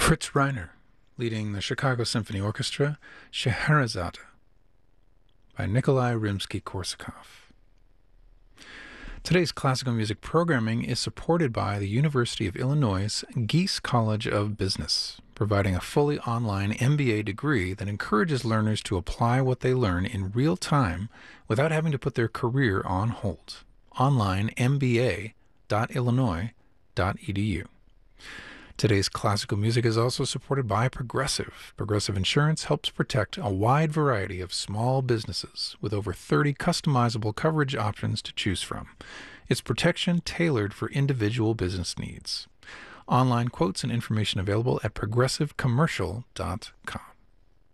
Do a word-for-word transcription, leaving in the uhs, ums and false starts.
Fritz Reiner, leading the Chicago Symphony Orchestra, Scheherazade, by Nikolai Rimsky-Korsakov. Today's classical music programming is supported by the University of Illinois' Gies College of Business, providing a fully online M B A degree that encourages learners to apply what they learn in real time without having to put their career on hold. Online m b a dot illinois dot e d u. Today's classical music is also supported by Progressive. Progressive Insurance helps protect a wide variety of small businesses with over thirty customizable coverage options to choose from. It's protection tailored for individual business needs. Online quotes and information available at progressive commercial dot com.